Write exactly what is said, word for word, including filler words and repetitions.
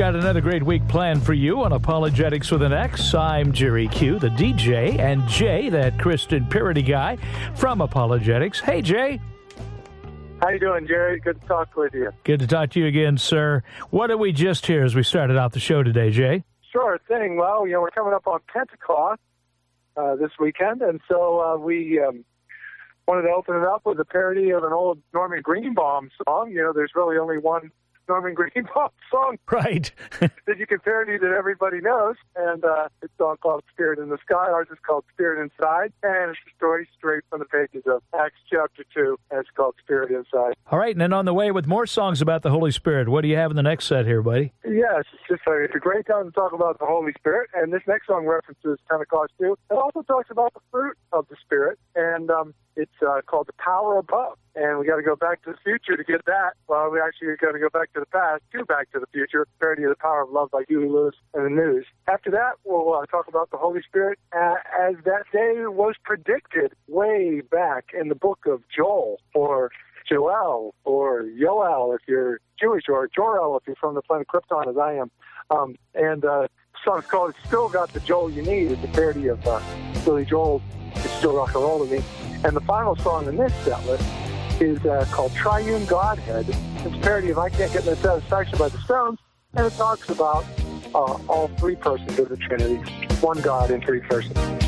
got another great week planned for you on Apologetics with an X. I'm Jerry Q, the D J, and Jay, that Christian parody guy from Apologetics. Hey, Jay. How you doing, Jerry? Good to talk with you. Good to talk to you again, sir. What did we just hear as we started out the show today, Jay? Sure thing. Well, you know, we're coming up on Pentecost uh, this weekend, and so uh, we um, wanted to open it up with a parody of an old Norman Greenbaum song. You know, there's really only one Norman Greenbaum song right. that you can parody that everybody knows, and uh, it's a song called Spirit in the Sky. Ours is called Spirit Inside, and it's a story straight from the pages of Acts chapter two, and it's called Spirit Inside. All right, and then on the way with more songs about the Holy Spirit. What do you have in the next set here, buddy? Yes, it's just a, it's a great time to talk about the Holy Spirit, and this next song references Pentecost too. It also talks about the fruit of the Spirit, and um, it's uh, called The Power Above. And we got to go back to the future to get that. Well, we actually got to go back to the past to Back to the Future, parody of The Power of Love by Huey Lewis and the News. After that, we'll uh, talk about the Holy Spirit uh, as that day was predicted way back in the book of Joel, or Joel, or Yoel if you're Jewish, or Jor-El if you're from the planet Krypton, as I am. Um, and uh, the song's called Still Got the Joel You Need. It's a parody of uh, Billy Joel's It's Still Rock and Roll to Me. And the final song in this set list is uh, called Triune Godhead. It's a parody of I Can't Get No Satisfaction by the Stones, and it talks about uh, all three persons of the Trinity, one God in three persons.